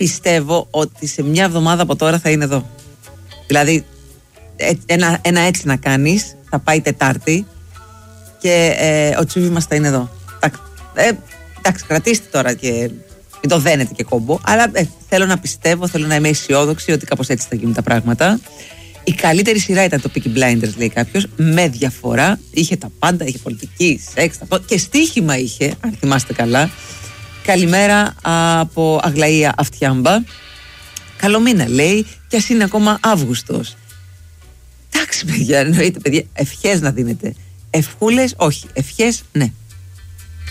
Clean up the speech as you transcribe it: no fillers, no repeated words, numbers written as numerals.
πιστεύω ότι σε μια εβδομάδα από τώρα θα είναι εδώ. Δηλαδή ένα έτσι να κάνεις, θα πάει Τετάρτη και ο Τσούβι μας θα είναι εδώ. Εντάξει, κρατήστε τώρα και μην το δένετε και κόμπο, αλλά θέλω να πιστεύω, θέλω να είμαι αισιόδοξη ότι κάπως έτσι θα γίνουν τα πράγματα. Η καλύτερη σειρά ήταν το Peaky Blinders, λέει κάποιος, με διαφορά. Είχε τα πάντα, είχε πολιτική, σεξ, και στοίχημα είχε, αν θυμάστε καλά. Καλημέρα από Αγλαία Αυτιάμπα. Καλό μήνα, λέει, κι ας είναι ακόμα Αύγουστος. Εντάξει, παιδιά, εννοείται, παιδιά, ευχές να δίνετε. Ευχούλες, όχι. Ευχές, ναι.